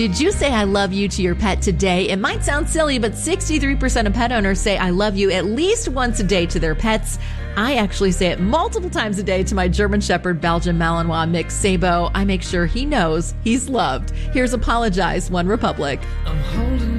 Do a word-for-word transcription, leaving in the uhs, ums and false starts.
Did you say I love you to your pet today? It might sound silly, but sixty-three percent of pet owners say I love you at least once a day to their pets. I actually say it multiple times a day to my German Shepherd Belgian Malinois mix Sabo. I make sure he knows he's loved. Here's Apologize, One Republic. I'm holding